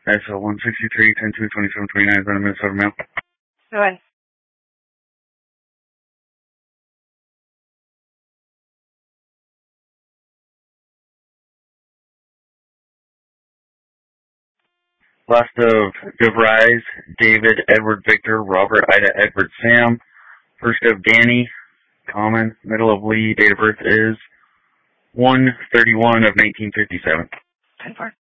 That's 163, 10 2, 27, 29 is on a Minnesota mail. Bye. Last of DeVries, David, Edward, Victor, Robert, Ida, Edward, Sam. First of Danny, common. Middle of Lee, date of birth is 1/31 of 1957. 10-4.